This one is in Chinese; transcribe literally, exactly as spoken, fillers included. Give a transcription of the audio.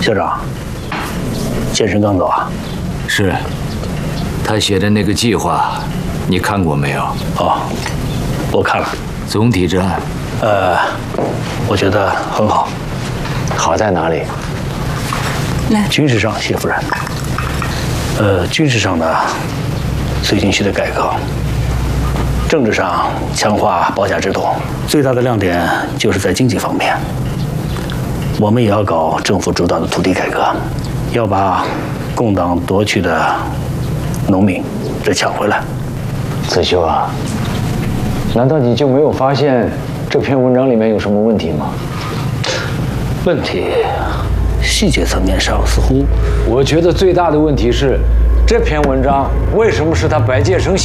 校长，健身刚走啊？ 是。他写的那个计划，你看过没有？ 哦，我看了。 总体战， 呃，我觉得很好。 好在哪里？ 来，军事上，谢夫人。呃，军事上呢，绥靖区的改革；政治上强化保甲制度。最大的亮点就是在经济方面，我们也要搞政府主导的土地改革，要把共党夺去的农民再抢回来。 子修啊，难道你就没有发现这篇文章里面有什么问题吗？ 问题，细节层面上似乎…… 我觉得最大的问题是，这篇文章为什么是他白介生写？